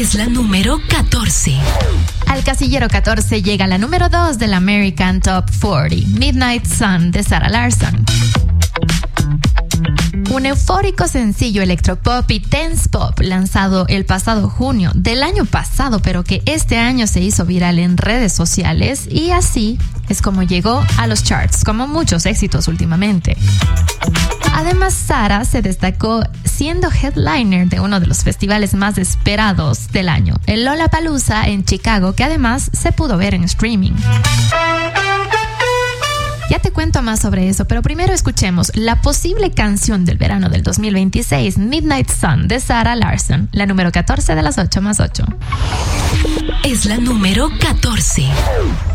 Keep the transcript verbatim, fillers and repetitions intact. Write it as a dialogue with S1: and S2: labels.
S1: Es la número catorce.
S2: Al casillero catorce llega la número dos del American Top cuarenta, Midnight Sun de Sarah Larsson. Un eufórico sencillo electropop y dance pop lanzado el pasado junio del año pasado, pero que este año se hizo viral en redes sociales y así es como llegó a los charts, como muchos éxitos últimamente. Además, Sarah se destacó siendo headliner de uno de los festivales más esperados del año, el Lollapalooza en Chicago, que además se pudo ver en streaming. Ya te cuento más sobre eso, pero primero escuchemos la posible canción del verano del dos mil veintiséis, Midnight Sun de Sarah Larsson, la número catorce de las ocho más ocho.
S1: Es la número catorce.